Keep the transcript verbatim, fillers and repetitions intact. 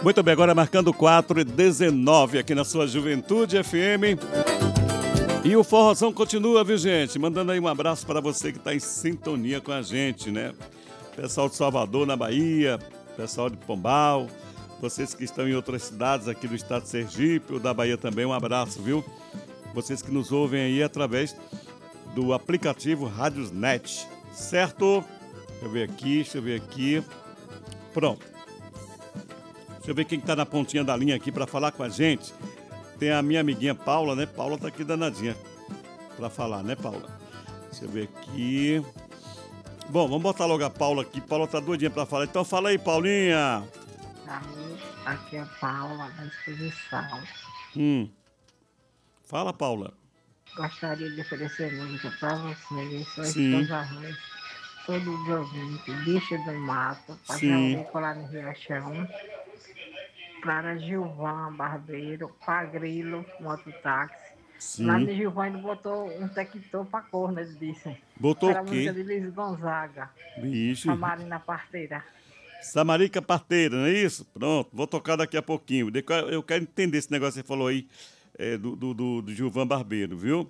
Muito bem, agora marcando quatro e dezenove aqui na sua Juventude F M. E o forrozão continua, viu, gente? Mandando aí um abraço para você que está em sintonia com a gente, né? Pessoal de Salvador, na Bahia, pessoal de Pombal, vocês que estão em outras cidades aqui do estado de Sergipe ou da Bahia também, um abraço, viu? Vocês que nos ouvem aí através do aplicativo Radiosnet, certo? Deixa eu ver aqui, deixa eu ver aqui. Pronto. Deixa eu ver quem está na pontinha da linha aqui para falar com a gente. Tem a minha amiguinha Paula, né? Paula tá aqui danadinha para falar, né, Paula? Deixa eu ver aqui. Bom, vamos botar logo a Paula aqui. Paula tá doidinha para falar. Então fala aí, Paulinha. Aí, aqui é a Paula, da exposição. Hum. Fala, Paula. Gostaria de oferecer música para vocês, sua Sim. esposa Ruth, todos os ouvintes, bicho do mato, para Sim. Jaurico lá no Riachão, para Gilvan Barbeiro, para Grilo, mototáxi. Lá Sim. no Gilvan ele botou um tector para corno, ele disse. Botou Era o a música quê? de Luiz Gonzaga, Vixe. a Marina Parteira. Samarica Parteira, não é isso? Pronto, vou tocar daqui a pouquinho. Eu quero entender esse negócio que você falou aí é, do, do, do, do Gilvan Barbeiro, viu?